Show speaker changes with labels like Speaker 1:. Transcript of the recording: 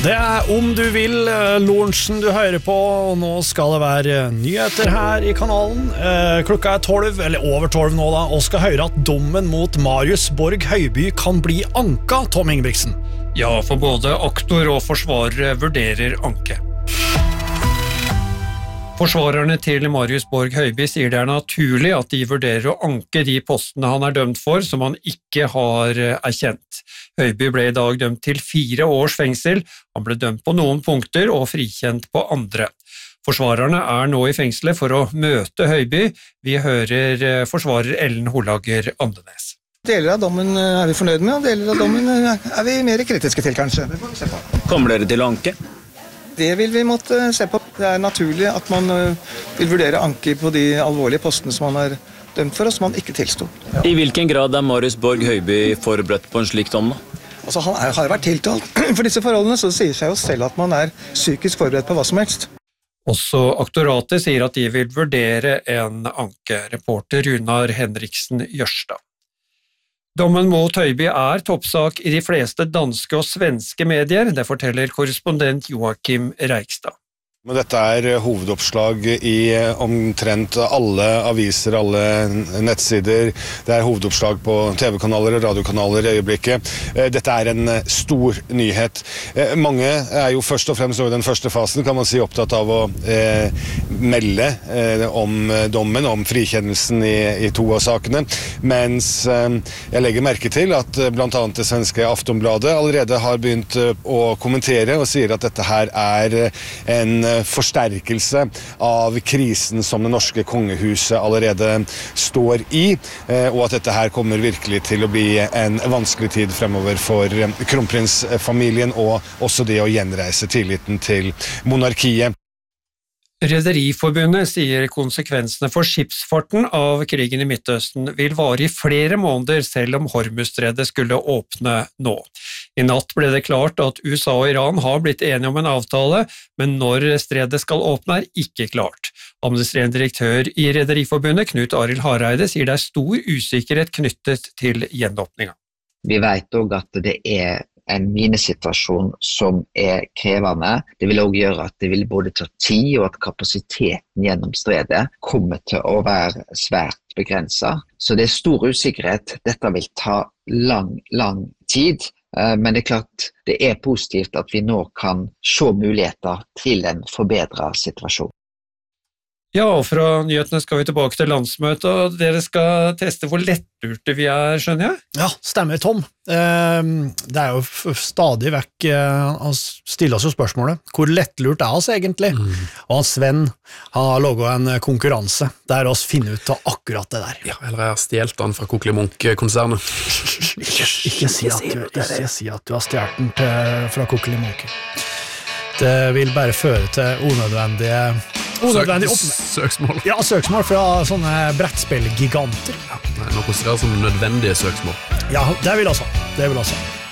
Speaker 1: Det Om du vil, Lorentzen du hører på, og nå skal det være nyheter her i kanalen. Klokka 12, eller over 12 nå da, og skal høre at dommen mot Marius Borg Høiby kan bli anka, Tom Ingebrigtsen.
Speaker 2: Ja, for både aktor og forsvarere vurderer anke. Forsvarerne til Marius Borg Høiby sier det naturlig at de vurderer å anke de postene han dømt for som han ikke har erkjent. Høiby ble i dag dømt til 4 års fengsel, han ble dømt på noen punkter og frikjent på andre. Forsvarerne nå i fengselet for å møte Høiby. Vi hører forsvarer Ellen Holager Andenes.
Speaker 3: Deler av dommen vi fornøyd med, og deler av dommen vi mer kritiske til, kanskje. Det får vi se på.
Speaker 4: Kommer dere til å anke?
Speaker 3: Det vil vi måtte se på. Det naturlig at man vil vurdere anke på de alvorlige postene som man har dømt for, og som man ikke tilstod.
Speaker 4: I hvilken grad Marius Borg Høiby forberedt på en slik dom da?
Speaker 3: Altså, han har vært tiltalt for disse forholdene, så det sier seg jo selv at man psykisk forberedt på hva som helst.
Speaker 2: Også aktoratet sier at de vil vurdere en anke. Reporter Runar Henriksen Jørstad. Dommen mot Høiby toppsak i de fleste danske og svenske medier, det forteller korrespondent Joakim Reikstad.
Speaker 5: Men dette hovedoppslag i omtrent alle aviser, alle nettsider. Det hovedoppslag på TV-kanaler og radiokanaler i øyeblikket. Dette en stor nyhet. Mange jo først og fremst i den første fasen, kan man si, opptatt av å melde om dommen, om frikjennelsen i 2 av sakene. Mens jeg legger merke til at blant annet det svenske Aftonbladet allerede har begynt å kommentere og sier at dette her en forsterkelse av krisen som det norske kongehuset allerede står i, og at dette her kommer virkelig til å bli en vanskelig tid fremover for kronprinsfamilien, og også det å gjenreise tilliten til monarkiet.
Speaker 2: Rederiforbundet sier konsekvensene for skipsfarten av krigen i Midtøsten vil vare i flere måneder selv om Hormuzstredet skulle åpne nå. I natt ble det klart at USA og Iran har blitt enige om en avtale, men når stredet skal åpne ikke klart. Administrerende direktør i Rederiforbundet, Knut Arild Hareide, sier det stor usikkerhet knyttet til gjenåpningen.
Speaker 6: Vi vet også at det en minesituasjon som krevende. Det vil også gjøre at det vil både ta tid, og at kapasiteten gjennom stredet kommer til å være svært begrenset. Så det stor usikkerhet. Dette vil ta lang tid. Men det klart, det positivt at vi nå kan se muligheter til en forbedret situasjon.
Speaker 2: Ja, og fra nyhetene skal vi tilbake til landsmøtet, og dere skal teste hvor lettlurte vi skjønner jeg?
Speaker 1: Ja, stemmer, Tom. Det jo stadig vekk, han stiller oss jo spørsmålet, hvor lettlurt oss egentlig? Og han Sven, han har laget en konkurranse, der oss finner ut av akkurat det der.
Speaker 7: Ja, eller jeg har stjelt den fra Kokkeli Munch-konsernet.
Speaker 1: Ikke si at du har stjert den fra Kokkeli Munch. Det vil bare føre til unødvendige
Speaker 7: søksmål.
Speaker 1: Ja, søksmål fra sånne brettspillgiganter.
Speaker 7: Ja, nå konsiderer det som nødvendige søksmål.
Speaker 1: Ja, det vil jeg også.